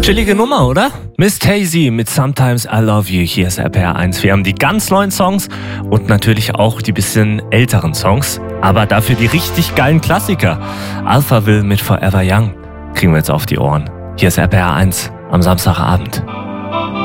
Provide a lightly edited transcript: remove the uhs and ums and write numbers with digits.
Chillige Nummer, oder? Miss Tazy mit Sometimes I Love You. Hier ist RPR 1. Wir haben die ganz neuen Songs und natürlich auch die bisschen älteren Songs. Aber dafür die richtig geilen Klassiker. Alphaville mit Forever Young kriegen wir jetzt auf die Ohren. Hier ist RPR 1 am Samstagabend.